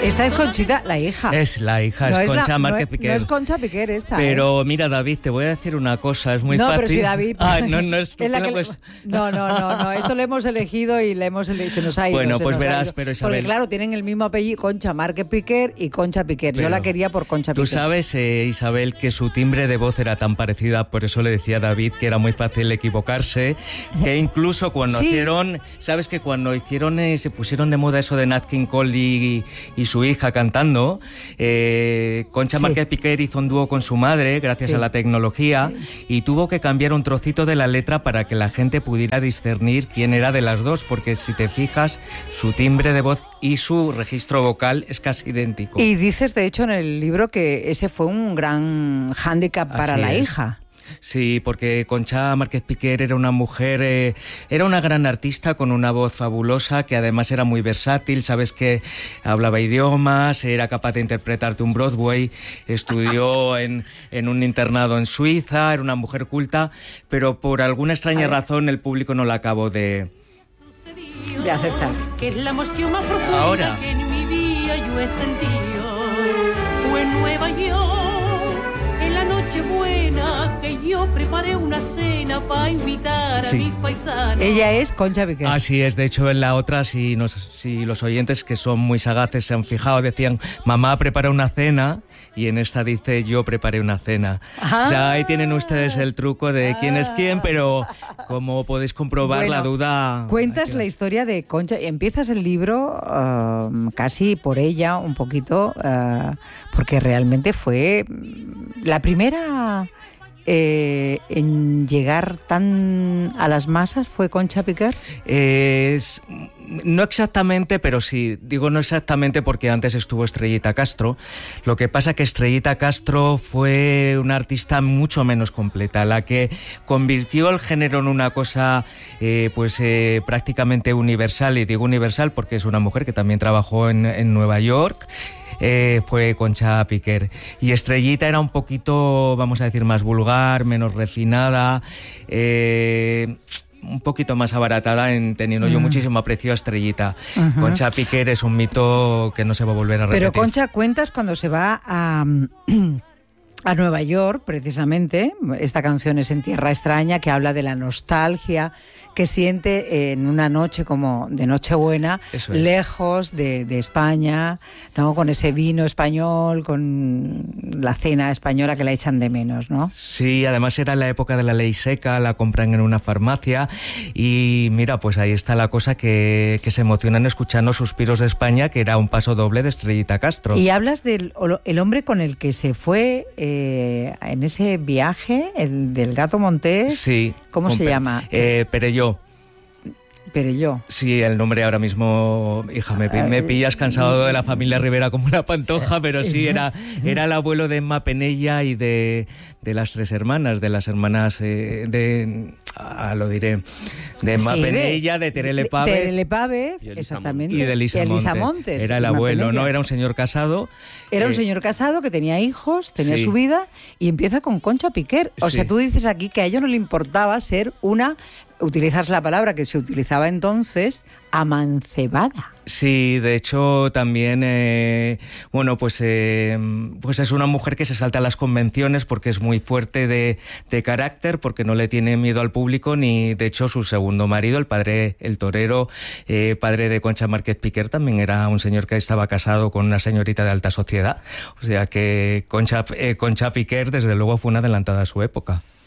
Esta es Conchita, la hija. Es la hija, no es Concha Márquez Piquer. No es Concha Piquer esta. Pero mira, David, te voy a decir una cosa, es muy fácil. No, pero si David... no es tú. No, esto lo hemos elegido y le hemos elegido, nos ha ido. Bueno, pues verás, pero Isabel... Porque claro, tienen el mismo apellido, Concha Márquez Piquer y Concha Piquer. Yo la quería por Concha Piquer. Tú sabes, Isabel, que su timbre de voz era tan parecida, por eso le decía a David que era muy fácil equivocarse, que incluso cuando hicieron... ¿Sabes que cuando hicieron, se pusieron de moda eso de Nat King Cole y su hija cantando? Concha Márquez Piquer hizo un dúo con su madre gracias a la tecnología y tuvo que cambiar un trocito de la letra para que la gente pudiera discernir quién era de las dos, porque si te fijas, su timbre de voz y su registro vocal es casi idéntico. Y dices, de hecho, en el libro que ese fue un gran hándicap para la hija. Sí, porque Concha Márquez Piquer era una mujer, era una gran artista con una voz fabulosa, que además era muy versátil, sabes que hablaba idiomas, era capaz de interpretarte un Broadway, estudió en un internado en Suiza, era una mujer culta, pero por alguna extraña razón el público no la acabó de aceptar. Que es la emoción más profunda que en mi vida yo he sentido. Fue en Nueva York, en la noche buena, que yo preparé una cena para invitar a mis paisanos. Ella es Concha Piquer. Así es, de hecho en la otra, si los oyentes que son muy sagaces se han fijado, decían, mamá prepara una cena, y en esta dice, yo preparé una cena. O sea, ahí tienen ustedes el truco de quién es quién, pero como podéis comprobar, la duda... Cuentas la historia de Concha, empiezas el libro casi por ella, un poquito, porque realmente fue la primera... en llegar tan a las masas fue Concha Piquer. No exactamente, pero sí, digo no exactamente porque antes estuvo Estrellita Castro. Lo que pasa que Estrellita Castro fue una artista mucho menos completa, la que convirtió el género en una cosa prácticamente universal, y digo universal porque es una mujer que también trabajó en Nueva York. Fue Concha Piquer, y Estrellita era un poquito, vamos a decir, más vulgar, menos refinada, un poquito más abaratada, teniendo yo muchísimo aprecio a Estrellita. Concha Piquer es un mito que no se va a volver a repetir. Pero Concha, cuentas cuando se va a Nueva York, precisamente, esta canción es En Tierra Extraña, que habla de la nostalgia que siente en una noche como de Nochebuena, lejos de España, ¿no? Con ese vino español, con la cena española que la echan de menos, ¿no? Sí, además era la época de la ley seca, la compran en una farmacia, y mira, pues ahí está la cosa, que se emocionan escuchando Suspiros de España, que era un paso doble de Estrellita Castro. Y hablas del hombre con el que se fue en ese viaje, el del Gato Montés. Sí. ¿Cómo se llama? Perelló. Perelló. Sí, el nombre ahora mismo, hija, me pillas cansado de la familia Rivera como una pantoja, pero sí, era el abuelo de Emma Penella y de las tres hermanas, de las hermanas lo diré, de Emma Penella, de Terele Pávez. Terele Pávez, exactamente. Y de Elisa Montes. Era el abuelo, Penella. ¿No? Era un señor casado. Era un señor casado que tenía hijos, tenía su vida, y empieza con Concha Piquer. O sea, tú dices aquí que a ellos no le importaba ser utilizas la palabra que se utilizaba entonces, amancebada. Sí, de hecho también, pues es una mujer que se salta a las convenciones porque es muy fuerte de carácter, porque no le tiene miedo al público, ni de hecho su segundo marido, el padre, el torero, padre de Concha Márquez Piquer, también era un señor que estaba casado con una señorita de alta sociedad. O sea que Concha Piquer desde luego fue una adelantada a su época.